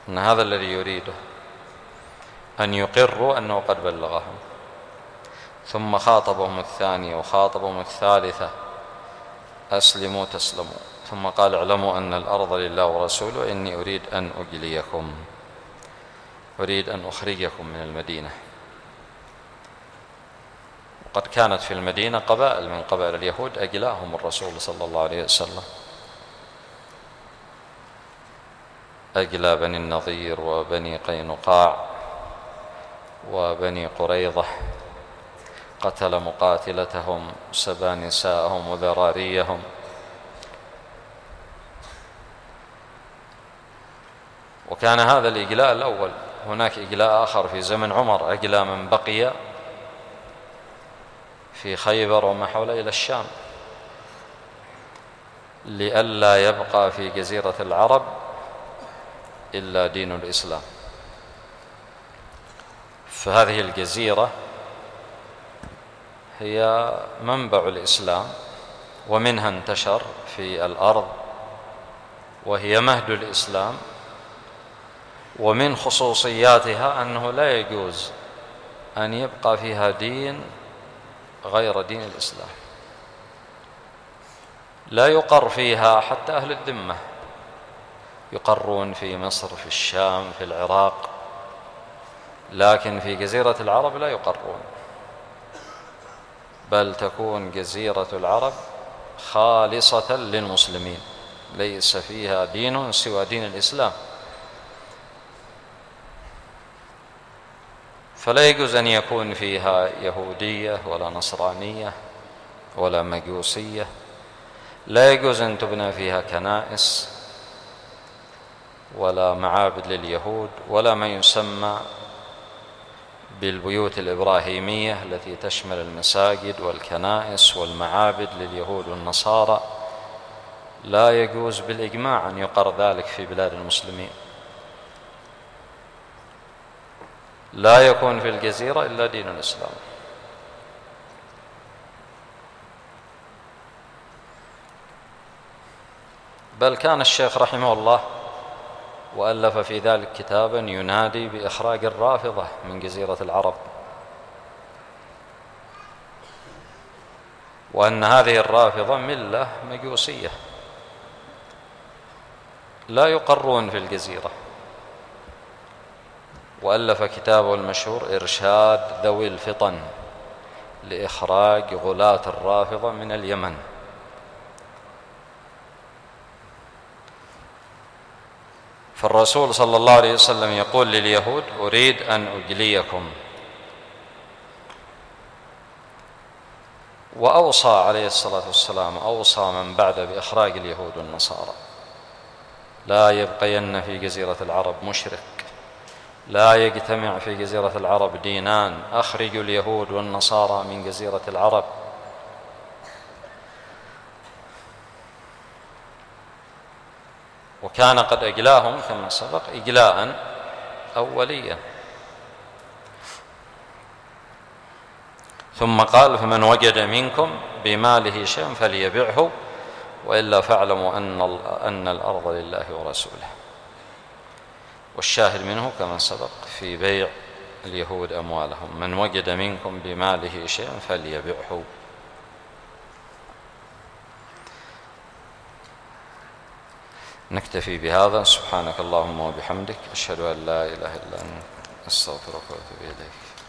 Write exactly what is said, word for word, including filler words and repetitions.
أن هذا الذي يريده أن يقروا أنه قد بلغهم. ثم خاطبهم الثانية وخاطبهم الثالثة: أسلموا تسلموا. ثم قال: اعلموا أن الأرض لله ورسوله، إني أريد أن أجليكم، أريد أن أخرجكم من المدينة. وقد كانت في المدينة قبائل من قبائل اليهود أجلاهم الرسول صلى الله عليه وسلم، أجلى بني النضير وبني قينقاع وبني قريظة، قتل مقاتلتهم، سبى نساءهم وذراريهم. وكان هذا الإجلاء الأول. هناك إجلاء آخر في زمن عمر، أجلاء من بقي في خيبر وما حول إلى الشام، لئلا يبقى في جزيرة العرب إلا دين الإسلام. فهذه الجزيرة هي منبع الإسلام، ومنها انتشر في الأرض، وهي مهد الإسلام. ومن خصوصياتها أنه لا يجوز أن يبقى فيها دين غير دين الإسلام، لا يقر فيها حتى أهل الذمة، يقرون في مصر، في الشام، في العراق، لكن في جزيرة العرب لا يقرون، بل تكون جزيرة العرب خالصة للمسلمين، ليس فيها دين سوى دين الإسلام. فلا يجوز أن يكون فيها يهودية ولا نصرانية ولا مجوسية، لا يجوز أن تبنى فيها كنائس ولا معابد لليهود، ولا ما يسمى بالبيوت الإبراهيمية التي تشمل المساجد والكنائس والمعابد لليهود والنصارى. لا يجوز بالإجماع أن يقر ذلك في بلاد المسلمين. لا يكون في الجزيرة إلا دين الإسلام. بل كان الشيخ رحمه الله وألف في ذلك كتابا ينادي بإخراج الرافضة من جزيرة العرب، وأن هذه الرافضة ملة مجوسية لا يقرون في الجزيرة. وألف كتابه المشهور إرشاد ذوي الفطن لإخراج غلاة الرافضة من اليمن. فالرسول صلى الله عليه وسلم يقول لليهود: أريد أن أجليكم. وأوصى عليه الصلاة والسلام، أوصى من بعد بإخراج اليهود والنصارى: لا يبقين في جزيرة العرب مشرك، لا يجتمع في جزيرة العرب دينان، أخرجوا اليهود والنصارى من جزيرة العرب. وكان قد أجلاهم كما سبق إجلاء أوليا. ثم قال: فمن وجد منكم بماله شيئا فليبعه، وإلا فاعلموا أن أن الأرض لله ورسوله. والشاهد منه كما سبق في بيع اليهود أموالهم: من وجد منكم بماله شيئا فليبعه. نكتفي بهذا. سبحانك اللهم وبحمدك، أشهد أن لا إله إلا أنت، أستغفرك وأتوب إليك.